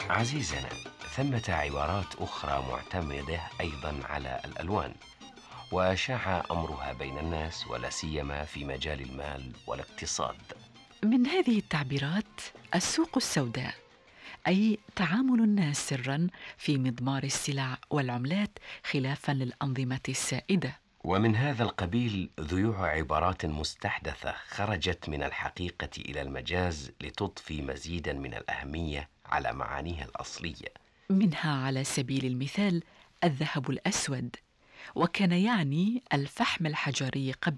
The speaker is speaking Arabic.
عزيزنا، ثمة عبارات أخرى معتمدة أيضا على الألوان، وشاع أمرها بين الناس ولا سيما في مجال المال والاقتصاد. من هذه التعبيرات السوق السوداء، أي تعامل الناس سراً في مضمار السلع والعملات خلافاً للأنظمة السائدة. ومن هذا القبيل ذيوع عبارات مستحدثة خرجت من الحقيقة إلى المجاز لتضفي مزيدا من الأهمية على معانيها الأصلية. منها على سبيل المثال الذهب الأسود، وكان يعني الفحم الحجري قبل